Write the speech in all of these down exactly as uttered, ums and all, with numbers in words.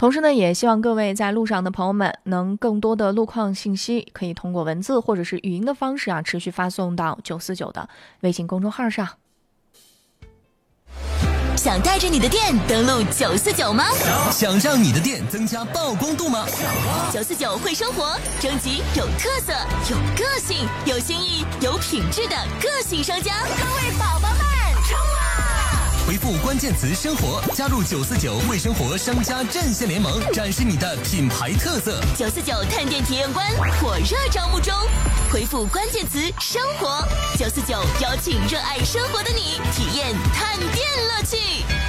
同时呢，也希望各位在路上的朋友们能更多的路况信息可以通过文字或者是语音的方式啊，持续发送到九四九的微信公众号上。 想带着你的店登录九四九吗？ 想让你的店增加曝光度吗？ 九四九会生活征集有特色、有个性、有新意、有品质的个性商家，各位宝宝们冲啊！ 回复关键词生活，加入九四九会生活商家阵线联盟，展示你的品牌特色。 九四九探店体验官火热招募中，回复关键词生活，九四九邀请热爱生活的你体验探店乐趣。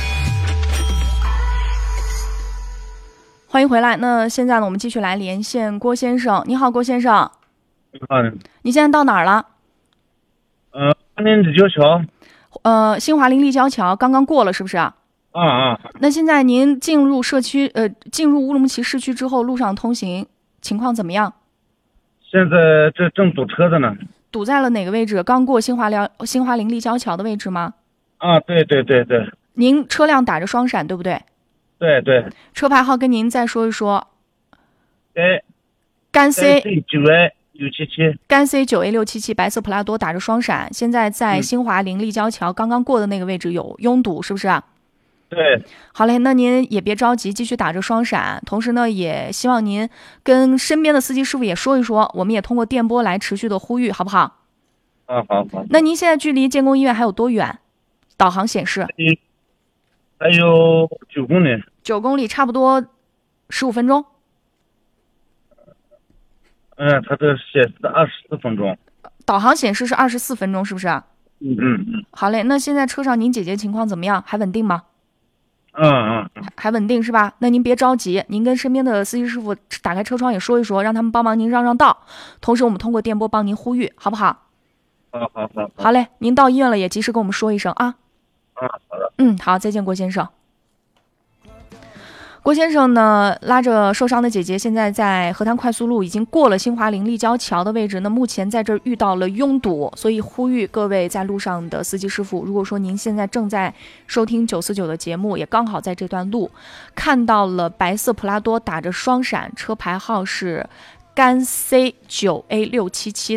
欢迎回来。那现在呢，我们继续来连线郭先生。你好，郭先生。 你好。 你现在到哪儿了？ 呃，林立交桥。 呃，新华林立交桥刚刚过了，是不是？ 啊啊。 那现在您进入社区，呃，进入乌鲁木齐市区之后，路上通行情况怎么样？ 现在这正堵车的呢。 堵在了哪个位置？刚过新华辽新华林立交桥的位置吗？ 啊，对对对对。 您车辆打着双闪，对不对？ 对对。 车牌号跟您再说一说。 哎。 赣 C 九 A 六七七。 赣 C 九 A 六七七白色普拉多打着双闪，现在在新华林立交桥刚刚过的那个位置有拥堵，是不是？ 对。 好嘞，那您也别着急，继续打着双闪。同时呢，也希望您跟身边的司机师傅也说一说，我们也通过电波来持续的呼吁，好不好？ 啊，好好。 那您现在距离建工医院还有多远？导航显示还有九公里。 九公里，差不多十五分钟。 嗯，它这显示的二十四分钟。 导航显示是二十四分钟，是不是？ 嗯嗯嗯。 好嘞，那现在车上您姐姐情况怎么样？还稳定吗？ 嗯嗯。 还还稳定是吧？那您别着急，您跟身边的司机师傅打开车窗也说一说，让他们帮忙您让让道。同时，我们通过电波帮您呼吁，好不好？ 好好好。 好嘞，您到医院了也及时跟我们说一声啊。 啊，好的。 嗯，好，再见，郭先生。郭先生呢，拉着受伤的姐姐，现在在河滩快速路已经过了新华林立交桥的位置。那目前在这儿遇到了拥堵，所以呼吁各位在路上的司机师傅，如果说您现在正在收听九四九的节目，也刚好在这段路看到了白色普拉多打着双闪，车牌号是赣 C 九 A 六七七。